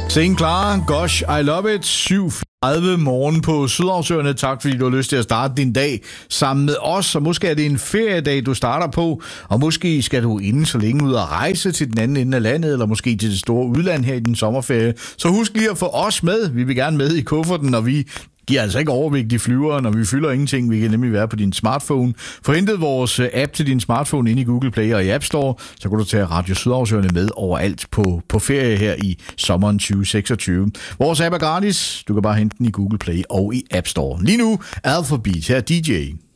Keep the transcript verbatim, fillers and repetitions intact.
Sen klar, gosh, I love it. syv tredive morgen på Sydhavsøerne. Tak fordi du har lyst til at starte din dag sammen med os. Og måske er det en feriedag, du starter på. Og måske skal du inden så længe ud og rejse til den anden ende af landet, eller måske til det store udland her i din sommerferie. Så husk lige at få os med. Vi vil gerne med i kufferten, og vi giver altså ikke overvægtige flyvere, når vi fylder ingenting. Vi kan nemlig være på din smartphone. Få hentet vores app til din smartphone ind i Google Play og i App Store, så kan du tage Radio Sydhavsøerne med overalt på, på ferie her i sommeren tyve seksogtyve. Vores app er gratis. Du kan bare hente den i Google Play og i App Store. Lige nu, Alphabet her D J.